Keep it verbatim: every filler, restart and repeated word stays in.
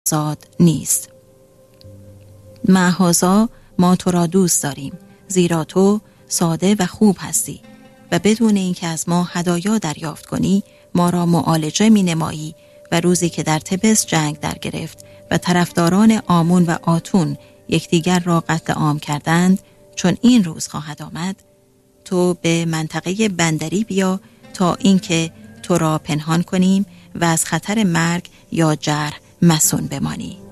زاد نیست. معهازا ما تو را دوست داریم، زیرا تو ساده و خوب هستی و بدون اینکه از ما هدایا دریافت کنی ما را معالجه می نمایی و روزی که در تبس جنگ در گرفت و طرفداران آمون و آتون یکدیگر را قتل عام کردند، چون این روز خواهد آمد، تو به منطقه بندری بیا تا اینکه تو را پنهان کنیم و از خطر مرگ یا جرح مصون بمانی.